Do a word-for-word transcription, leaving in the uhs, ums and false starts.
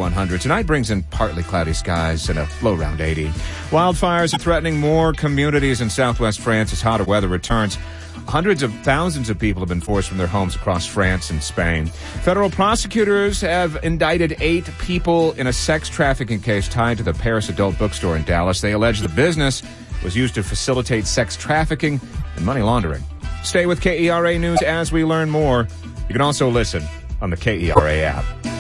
one hundred. Tonight brings in partly cloudy skies and a low around eighty. Wildfires are threatening more communities in southwest France as hotter weather returns. Hundreds of thousands of people have been forced from their homes across France and Spain. Federal prosecutors have indicted eight people in a sex trafficking case tied to the Paris adult bookstore in Dallas. They allege the business was used to facilitate sex trafficking and money laundering. Stay with K E R A News as we learn more. You can also listen on the K E R A app.